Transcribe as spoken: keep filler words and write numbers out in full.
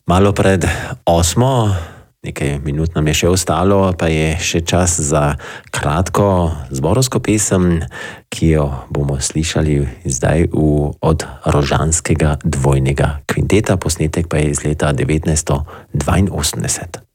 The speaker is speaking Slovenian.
Malo pred osmo, nekaj minut nam je še ostalo, pa je še čas za kratko zborovsko pesem, ki jo bomo slišali zdaj v, od Rožanskega dvojnega kvinteta, posnetek pa je iz leta devetnajststo dvainosemdeset.